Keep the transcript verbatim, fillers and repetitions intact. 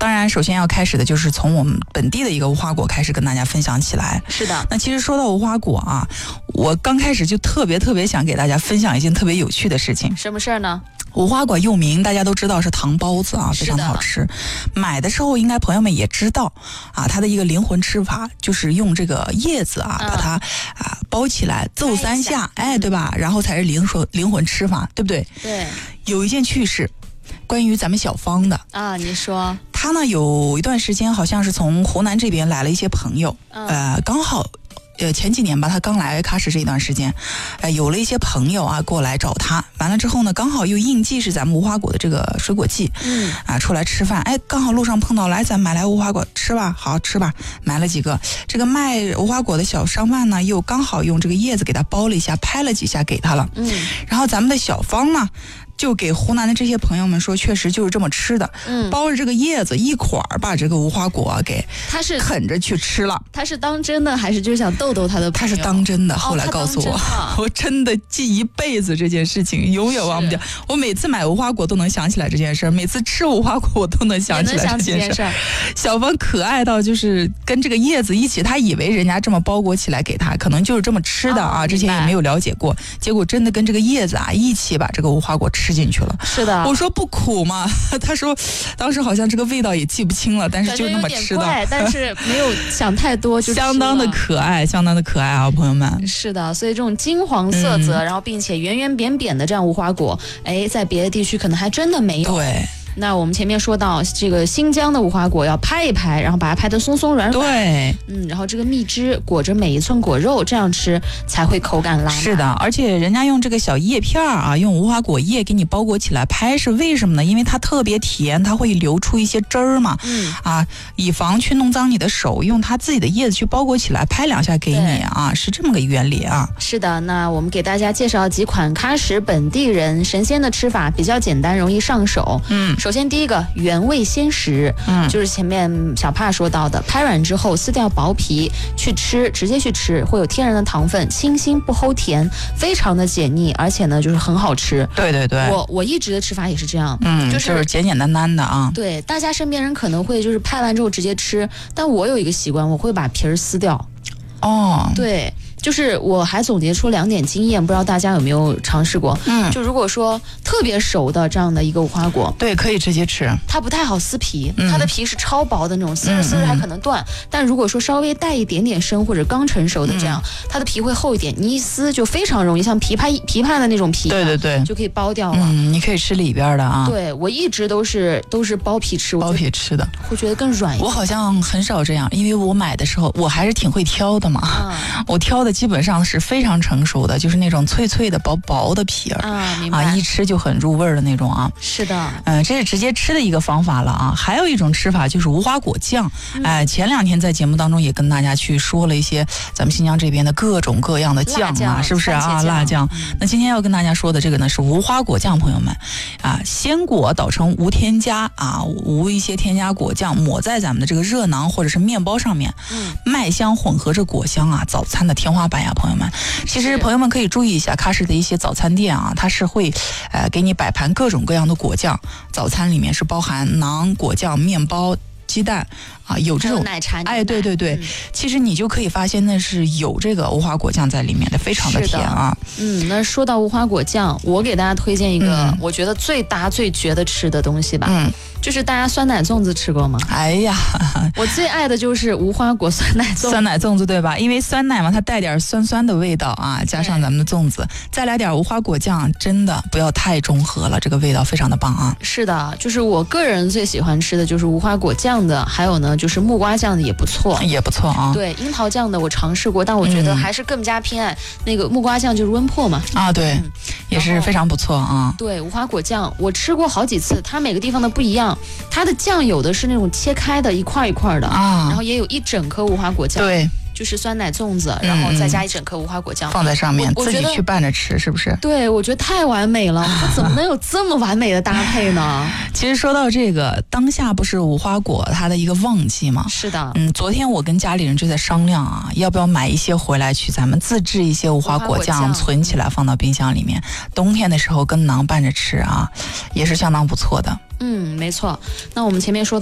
当然首先要开始的就是从我们本地的一个无花果开始跟大家分享起来。 是的， 那其实说到无花果啊，我刚开始就特别特别想给大家分享一件特别有趣的事情。 什么事儿呢？ 无花果又名，大家都知道是糖包子啊，非常的好吃。买的时候应该朋友们也知道啊，它的一个灵魂吃法就是用这个叶子啊，嗯、把它啊包起来，揍三下，哎，对吧？然后才是灵魂灵魂吃法，对不对？ 对。 有一件趣事，关于咱们小芳的啊，你说。 他呢有一段时间好像是从湖南这边来了一些朋友，嗯、呃，刚好。呃，前几年吧，他刚来喀什这一段时间，呃，有了一些朋友啊过来找他，完了之后呢，刚好又应季是咱们无花果的这个水果季，嗯，啊，出来吃饭，哎，刚好路上碰到，来，咱买来无花果吃吧，好吃吧，买了几个。这个卖无花果的小商贩呢，又刚好用这个叶子给他包了一下，拍了几下给他了，嗯，然后咱们的小芳呢。就给湖南的这些朋友们说，确实就是这么吃的，嗯，包着这个叶子一块儿把这个无花果、啊、给他是啃着去吃了。 他是当真的还是就想逗逗他的朋友？ 他是当真的，后来告诉我，哦、我真的记一辈子这件事情，永远忘不掉。我每次买无花果都能想起来这件事，每次吃无花果我都能想起来这件事。小芳可爱到就是跟这个叶子一起，他以为人家这么包裹起来给他，可能就是这么吃的啊，哦、之前也没有了解过，结果真的跟这个叶子啊一起把这个无花果吃。吃进去了， 是的。 我说不苦吗？他说，当时好像这个味道也记不清了，但是就那么吃的， 但是没有想太多，就相当的可爱，相当的可爱啊，朋友们。 是的，所以这种金黄色泽，嗯、然后并且圆圆扁扁的这样无花果，哎，在别的地区可能还真的没有。 对。 那我们前面说到这个新疆的无花果要拍一拍，然后把它拍得松松软软， 对， 嗯，然后这个蜜汁裹着每一寸果肉，这样吃才会口感拉满。 是的，而且人家用这个小叶片啊，用无花果叶给你包裹起来拍，是为什么呢？因为它特别甜，它会流出一些汁儿嘛，嗯啊，以防去弄脏你的手，用它自己的叶子去包裹起来，拍两下给你啊，是这么个原理啊。 是的，那我们给大家介绍几款喀什本地人神仙的吃法，比较简单，容易上手。嗯。首先第一个原味鲜食，嗯，就是前面小帕说到的，拍软之后撕掉薄皮去吃，直接去吃，会有天然的糖分，清新不齁甜，非常的解腻，而且呢就是很好吃。 对对对， 我我一直的吃法也是这样， 嗯，就是、就是简简单单的啊。 对，大家身边人可能会就是拍完之后直接吃，但我有一个习惯，我会把皮儿撕掉。 哦， 对。就是我还总结出两点经验，不知道大家有没有尝试过？嗯，就如果说特别熟的这样的一个无花果， 对，可以直接吃。 它不太好撕皮，嗯、它的皮是超薄的那种，撕着撕着还可能断。嗯嗯、但如果说稍微带一点点生或者刚成熟的这样，嗯、它的皮会厚一点，你一撕就非常容易，像枇杷枇杷的那种皮、啊， 对对对， 就可以剥掉了。 嗯，你可以吃里边的啊。 对，我一直都是都是剥皮吃， 剥皮吃的， 会觉得更软一点。 我好像很少这样，因为我买的时候我还是挺会挑的嘛，嗯、我挑的基本上是非常成熟的，就是那种脆脆的薄薄的皮儿啊，明白啊，一吃就很入味儿的那种啊。 是的， 嗯、呃，这是直接吃的一个方法了啊。还有一种吃法就是无花果酱，哎、呃，前两天在节目当中也跟大家去说了一些咱们新疆这边的各种各样的酱啊，是不是啊？辣酱。嗯、那今天要跟大家说的这个呢是无花果酱，朋友们啊，鲜果捣成无添加啊，无一些添加果酱，抹在咱们的这个热囊或者是面包上面，嗯，麦香混合着果香啊，早餐的天花板呀，朋友们。其实朋友们可以注意一下喀什的一些早餐店啊，它是会呃给你摆盘各种各样的果酱，早餐里面是包含馕、果酱、面包、鸡蛋啊，有这种奶茶， 哎，对对对、嗯，其实你就可以发现那是有这个无花果酱在里面的，非常的甜啊。 嗯，那说到无花果酱，我给大家推荐一个、嗯、我觉得最搭最绝的吃的东西吧。嗯。就是大家酸奶粽子吃过吗？ 哎呀， 我最爱的就是无花果酸奶粽。 酸奶粽子对吧？因为酸奶嘛，它带点酸酸的味道啊，加上咱们的粽子，再来点无花果酱，真的不要太中和了，这个味道非常的棒啊。 是的，就是我个人最喜欢吃的就是无花果酱的，还有呢就是木瓜酱的也不错， 也不错啊。 对，樱桃酱的我尝试过，但我觉得还是更加偏爱、嗯、那个木瓜酱，就是温破嘛。 啊，对、嗯，也是非常不错啊。 对，无花果酱我吃过好几次，它每个地方的不一样。它的酱有的是那种切开的一块一块的啊，然后也有一整颗无花果酱，对，就是酸奶粽子，然后再加一整颗无花果酱、嗯、 放在上面，自己去拌着吃，是不是？ 对，我觉得太完美了，我怎么能有这么完美的搭配呢？ 其实说到这个，当下不是无花果它的一个旺季吗？ 是的， 嗯，昨天我跟家里人就在商量啊，要不要买一些回来去咱们自制一些无花果酱，存起来放到冰箱里面，冬天的时候跟馕拌着吃啊，也是相当不错的。 嗯，没错。那我们前面说到